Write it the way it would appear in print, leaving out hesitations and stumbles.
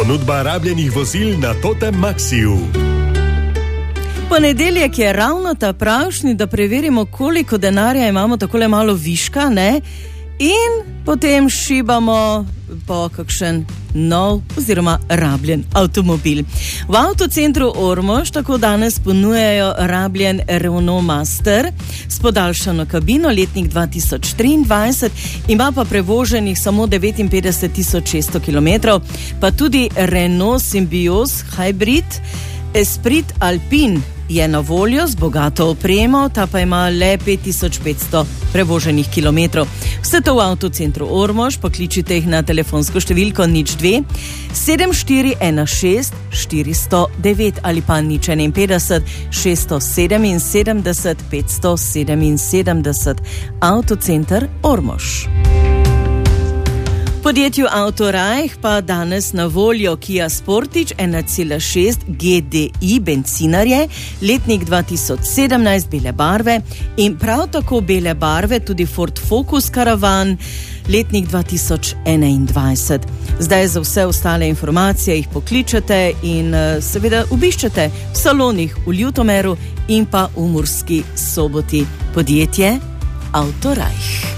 Ponudba rabljenih vozil na Totem Maxiju. Ponedeljek je ravno ta pravšnji, da preverimo, koliko denarja imamo takole malo viška, ne? In potem šibamo po kakšen nov oziroma rabljen avtomobil. V avtocentru Ormož tako danes ponujajo rabljen Renault Master s podaljšano kabino, letnik 2023, ima pa prevoženih samo 59.600 km, pa tudi Renault Symbioz Hybrid Esprit Alpine je na voljo z bogato opremo, ta pa ima le 5500 prevoženih kilometrov. Vse to v avtocentru Ormož, pokličite jih na telefonsko številko 02 7416 409 ali pa 051 677 577. Avtocenter Ormož. V podjetju Autorajh pa danes na voljo Kia Sportage 1.6 GDI bencinarje, letnik 2017 bele barve in prav tako bele barve tudi Ford Focus Caravan, letnik 2021. Zdaj za vse ostale informacije jih pokličete in seveda obiščete v salonih v Ljutomeru in pa v Murski Soboti. Podjetje Autorajh.